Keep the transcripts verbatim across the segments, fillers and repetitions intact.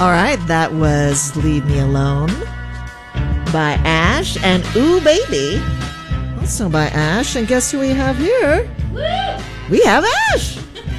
All right, that was Leave Me Alone by Ash and Ooh Baby, also by Ash. And guess who we have here? Woo! We have Ash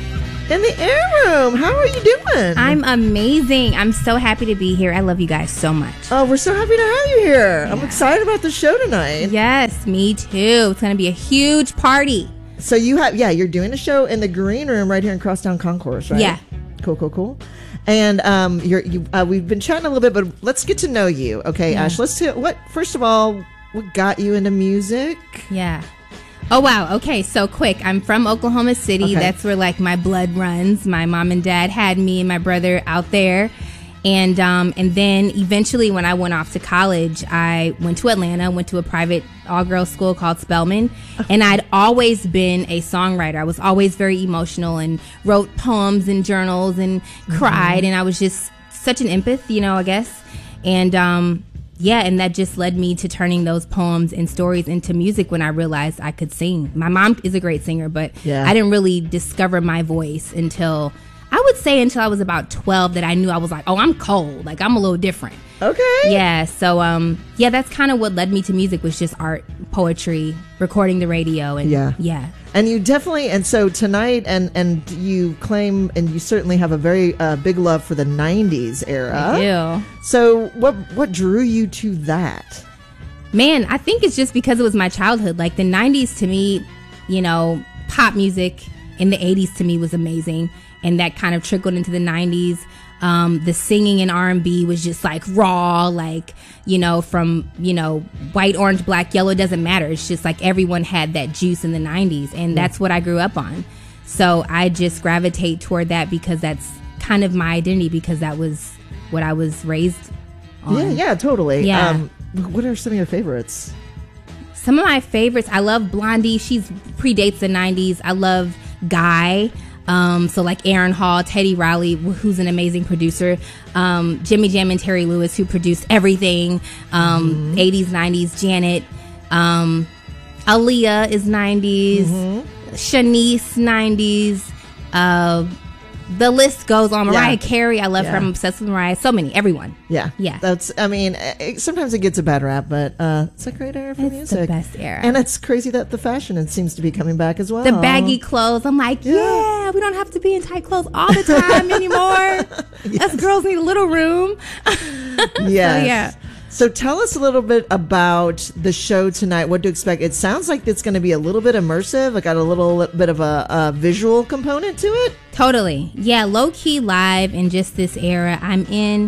in the air room. How are you doing? I'm amazing. I'm so happy to be here. I love you guys so much. Oh, we're so happy to have you here. Yeah. I'm excited about the show tonight. Yes, me too. It's going to be a huge party. So you have, yeah, you're doing a show in the green room right here in Crosstown Concourse, right? Yeah. Cool, cool, cool. And um, you're, you, uh, we've been chatting a little bit, but let's get to know you, okay, Yeah. Ash? Let's see what. First of all, what got you into music? Yeah. Oh, wow. Okay, so quick. I'm from Oklahoma City. Okay. That's where, like, my blood runs. My mom and dad had me and my brother out there. And um, and then eventually when I went off to college, I went to Atlanta, went to a private all-girls school called Spelman. And I'd always been a songwriter. I was always very emotional and wrote poems and journals and mm-hmm. cried. And I was just such an empath, you know, I guess. And um, yeah, and that just led me to turning those poems and stories into music when I realized I could sing. My mom is a great singer, but yeah. I didn't really discover my voice until... I would say until I was about twelve that I knew I was like, oh, I'm cold. Like, I'm a little different. Okay. Yeah. So, um, yeah, that's kind of what led me to music, was just art, poetry, recording the radio. And yeah. Yeah. And you definitely, and so tonight, and, and you claim, and you certainly have a very uh, big love for the nineties era. I do. So what, what drew you to that? Man, I think it's just because it was my childhood. Like, the nineties to me, you know, pop music in the eighties to me was amazing. And that kind of trickled into the nineties. Um, the singing in R and B was just like raw, like, you know, from, you know, white, orange, black, yellow, doesn't matter. It's just like everyone had that juice in the nineties. And that's what I grew up on. So I just gravitate toward that because that's kind of my identity, because that was what I was raised on. Yeah, yeah, totally. Yeah. Um, what are some of your favorites? Some of my favorites, I love Blondie. She's predates the nineties. I love Guy. Um, so like Aaron Hall, Teddy Riley, who's an amazing producer, um, Jimmy Jam and Terry Lewis, who produced everything, um, mm-hmm. eighties, nineties, Janet, um, Aaliyah is nineties, mm-hmm. Shanice nineties, uh, the list goes on. Mariah yeah. Carey, I love yeah. her. I'm obsessed with Mariah. So many, everyone. Yeah. Yeah. That's, I mean, it, sometimes it gets a bad rap, but uh, it's a great era for it's music. It's the best era. And it's crazy that the fashion it seems to be coming back as well. The baggy clothes. I'm like, yeah, yeah we don't have to be in tight clothes all the time anymore. yes. Us girls need a little room. yes. So, yeah. So tell us a little bit about the show tonight, what to expect. It sounds like it's going to be a little bit immersive. It got a little bit of a, a visual component to it. Totally. Yeah, low-key live in just this era I'm in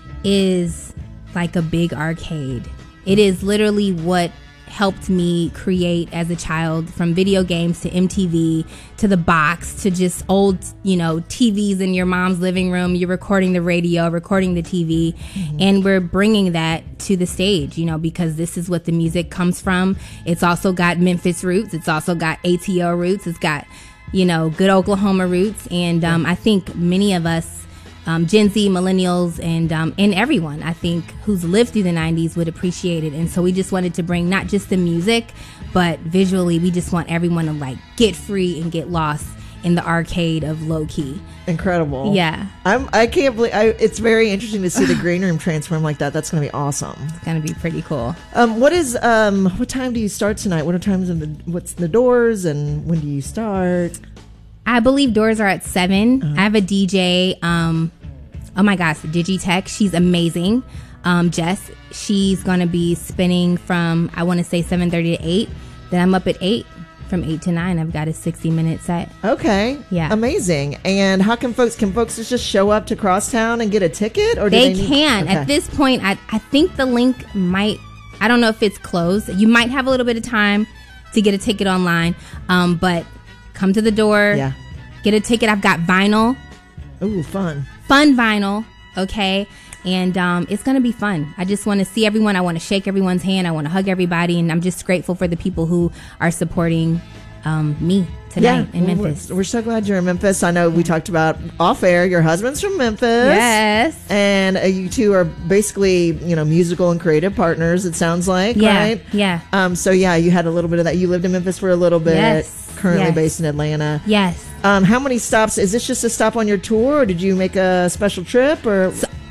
is like a big arcade. It is literally what helped me create as a child, from video games to M T V to the box to just old, you know, T Vs in your mom's living room. You're recording the radio, recording the T V, mm-hmm. and we're bringing that to the stage, you know, because this is what the music comes from. It's also got Memphis roots. It's also got A T O roots. It's got, you know, good Oklahoma roots. And um, I think many of us, Um, Gen Z, millennials, and um, and everyone, I think, who's lived through the nineties would appreciate it. And so we just wanted to bring not just the music, but visually, we just want everyone to like get free and get lost in the arcade of low key. Incredible. Yeah. I'm, I can't believe, I, it's very interesting to see the green room transform like that. That's going to be awesome. It's going to be pretty cool. Um, what is, um, what time do you start tonight? What are times in the, what's the doors, and when do you start? I believe doors are at seven. Uh-huh. I have a D J. Um, oh my gosh, Digitech. She's amazing. Um, Jess. She's gonna be spinning from, I want to say seven thirty to eight. Then I'm up at eight. From eight to nine, I've got a sixty minute set. Okay. Yeah. Amazing. And how can folks can folks just show up to Crosstown and get a ticket, or do they, they need, can? Okay. At this point, I I think the link might. I don't know if it's closed. You might have a little bit of time to get a ticket online, um, but. Come to the door. Yeah. Get a ticket. I've got vinyl. Ooh, fun. Fun vinyl. Okay. And um, it's going to be fun. I just want to see everyone. I want to shake everyone's hand. I want to hug everybody. And I'm just grateful for the people who are supporting um, me tonight yeah, in well, Memphis. We're, we're so glad you're in Memphis. I know we talked about off air. Your husband's from Memphis. Yes. And uh, you two are basically, you know, musical and creative partners, it sounds like, yeah, right? Yeah. Um. So, yeah, you had a little bit of that. You lived in Memphis for a little bit. Yes. Currently yes. based in Atlanta. Yes. Um. How many stops? Is this just a stop on your tour, or did you make a special trip? Or so, I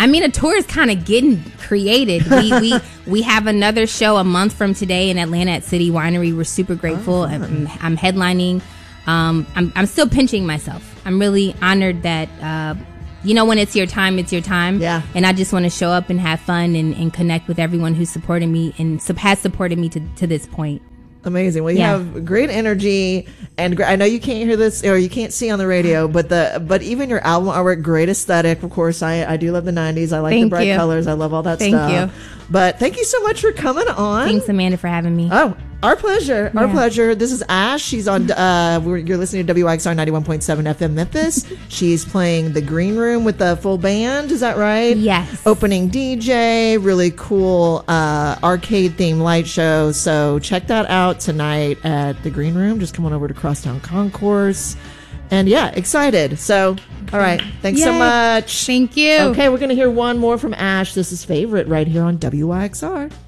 I mean, a tour is kind of getting created. We we we have another show a month from today in Atlanta at City Winery. We're super grateful. Oh, I'm, I'm headlining. Um, I'm I'm still pinching myself. I'm really honored that. Uh, You know, when it's your time, it's your time. Yeah. And I just want to show up and have fun and, and connect with everyone who's supported me and su- has supported me to, to this point. Amazing. Well, you Yeah. have great energy, and gr- I know you can't hear this or you can't see on the radio, but the but even your album artwork, great aesthetic. Of course, I, I do love the nineties. I like Thank the bright you. colors. I love all that Thank stuff. you. But thank you so much for coming on. Thanks, Amanda, for having me. Oh, our pleasure. Our Yeah. pleasure. This is Ash. She's on, uh, we're, you're listening to W I X R ninety-one point seven F M Memphis. She's playing the Green Room with the full band. Is that right? Yes. Opening D J, really cool uh, arcade themed light show. So check that out tonight at the Green Room. Just come on over to Crosstown Concourse. And yeah, excited. So, all right. Thanks so Yay. much. Thank you. Okay, we're going to hear one more from Ash. This is Favorite right here on W I X R.